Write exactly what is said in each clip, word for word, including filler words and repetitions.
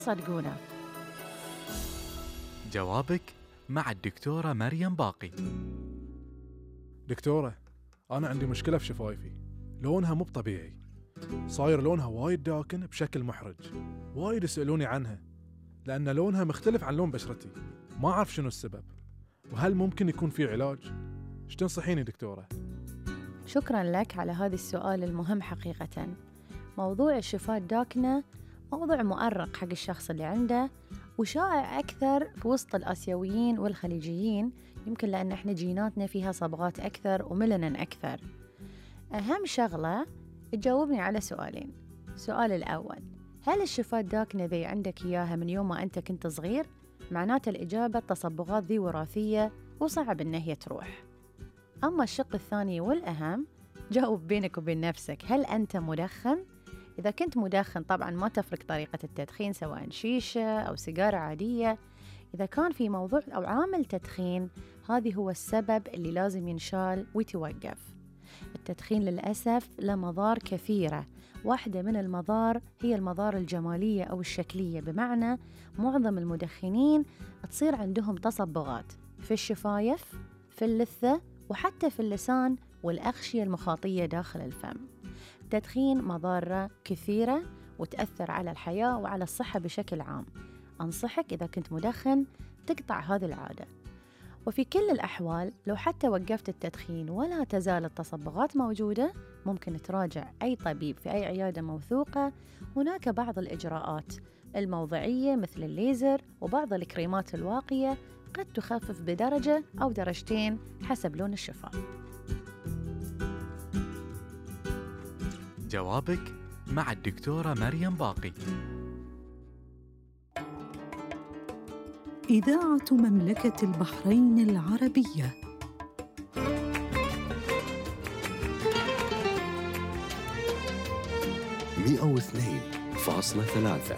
صدقونا. جوابك مع الدكتورة مريم باقي. دكتورة، أنا عندي مشكلة في شفايفي، لونها مو طبيعي، صاير لونها وايد داكن بشكل محرج. وايد يسألوني عنها لأن لونها مختلف عن لون بشرتي، ما أعرف شنو السبب، وهل ممكن يكون في علاج؟ ايش تنصحيني دكتورة؟ شكراً لك على هذا السؤال المهم حقيقة. موضوع الشفاه الداكنة موضوع مؤرق حق الشخص اللي عنده، وشائع أكثر في وسط الآسيويين والخليجيين، يمكن لأن إحنا جيناتنا فيها صبغات أكثر وميلانين أكثر. أهم شغلة تجاوبني على سؤالين. السؤال الأول، هل الشفاه الداكنة ذي عندك إياها من يوم ما أنت كنت صغير؟ معناته الإجابة التصبغات ذي وراثية وصعب إن هي تروح. أما الشق الثاني والأهم، جاوب بينك وبين نفسك، هل أنت مدخن؟ إذا كنت مدخن طبعاً ما تفرق طريقة التدخين سواء شيشة أو سيجارة عادية. إذا كان في موضوع أو عامل تدخين، هذا هو السبب اللي لازم ينشال ويتوقف. التدخين للأسف له مضار كثيرة، واحدة من المضار هي المضار الجمالية أو الشكلية، بمعنى معظم المدخنين تصير عندهم تصبغات في الشفايف، في اللثة، وحتى في اللسان والأغشية المخاطية داخل الفم. التدخين مضارة كثيرة وتأثر على الحياة وعلى الصحة بشكل عام. أنصحك إذا كنت مدخن تقطع هذه العادة. وفي كل الأحوال لو حتى وقفت التدخين ولا تزال التصبغات موجودة، ممكن تراجع أي طبيب في أي عيادة موثوقة. هناك بعض الإجراءات الموضعية مثل الليزر وبعض الكريمات الواقية قد تخفف بدرجة أو درجتين حسب لون الشفاه. جوابك مع الدكتورة مريم باقي. إذاعة مملكة البحرين العربية. مئة واثنين فاصلة ثلاثة.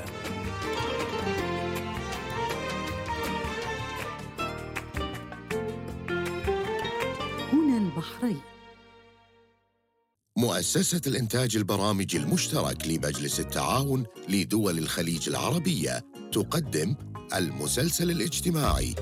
هنا البحرين. مؤسسة الإنتاج البرامجي المشترك لمجلس التعاون لدول الخليج العربية تقدم المسلسل الاجتماعي